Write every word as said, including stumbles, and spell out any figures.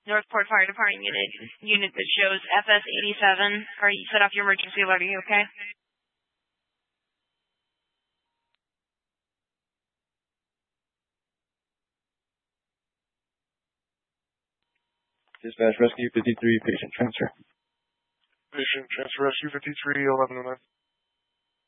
Northport Fire Department unit, unit that shows F S eighty-seven. Are you set off your emergency alert? Are you okay? Dispatch Rescue fifty-three, patient transfer. Patient transfer Rescue fifty-three, eleven oh nine.